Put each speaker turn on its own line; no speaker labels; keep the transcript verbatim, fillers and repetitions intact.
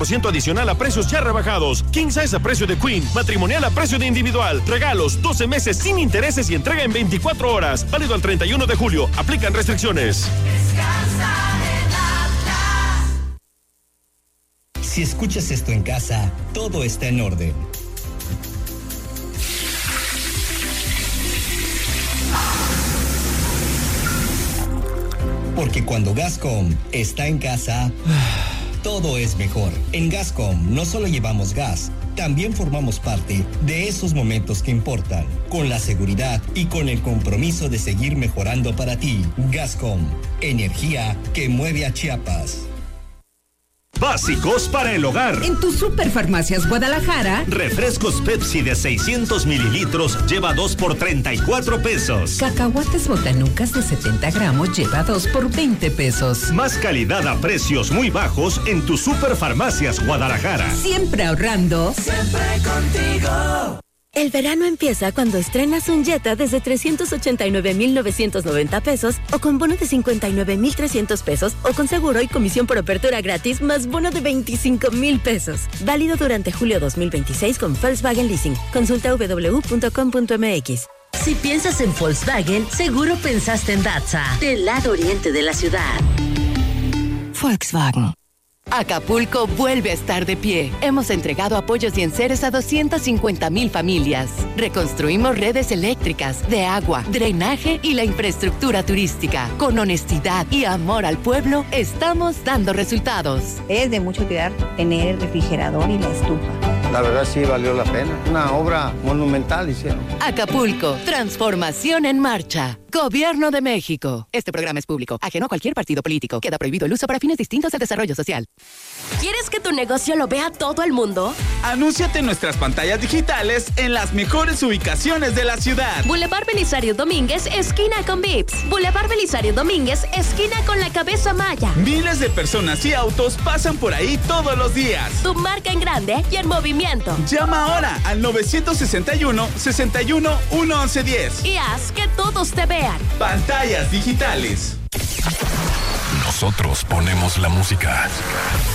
por ciento adicional a precios ya rebajados. King Size a precio de Queen. Matrimonial a precio de individual. Regalos, doce meses sin intereses y entrega en veinticuatro horas. Válido al treinta y uno de julio. Aplican restricciones.
Descansa en Atlas.
Si escuchas esto en casa, todo está en orden. Porque cuando Gascom está en casa, todo es mejor. En Gascom no solo llevamos gas, también formamos parte de esos momentos que importan, con la seguridad y con el compromiso de seguir mejorando para ti. Gascom, energía que mueve a Chiapas.
Básicos para el hogar.
En tu Superfarmacias Guadalajara,
refrescos Pepsi de seiscientos mililitros lleva dos por treinta y cuatro pesos.
Cacahuates Botanucas de setenta gramos lleva dos por veinte pesos.
Más calidad a precios muy bajos en tu Superfarmacias Guadalajara.
Siempre ahorrando.
Siempre contigo.
El verano empieza cuando estrenas un Jetta desde trescientos ochenta y nueve mil novecientos noventa pesos o con bono de cincuenta y nueve mil trescientos pesos o con seguro y comisión por apertura gratis más bono de veinticinco mil pesos. Válido durante julio dos mil veintiséis con Volkswagen Leasing. Consulta w w w punto com punto m x.
Si piensas en Volkswagen, seguro pensaste en Datsa, del lado oriente de la ciudad.
Volkswagen.
Acapulco vuelve a estar de pie. Hemos entregado apoyos y enseres a doscientas cincuenta mil familias. Reconstruimos redes eléctricas, de agua, drenaje y la infraestructura turística. Con honestidad y amor al pueblo, estamos dando resultados.
Es de mucho cuidar tener el refrigerador y la estufa.
La verdad sí valió la pena. Una obra monumental hicieron.
Acapulco, transformación en marcha. Gobierno de México. Este programa es público, ajeno a cualquier partido político. Queda prohibido el uso para fines distintos al desarrollo social.
¿Quieres que tu negocio lo vea todo el mundo?
Anúnciate en nuestras pantallas digitales en las mejores ubicaciones de la ciudad.
Boulevard Belisario Domínguez, esquina con Vips. Boulevard Belisario Domínguez, esquina con la Cabeza Maya.
Miles de personas y autos pasan por ahí todos los días.
Tu marca en grande y en movimiento.
Llama ahora al nueve seis uno, seis uno, uno once diez.
Y haz que todos te vean.
Pantallas digitales.
Nosotros ponemos la música.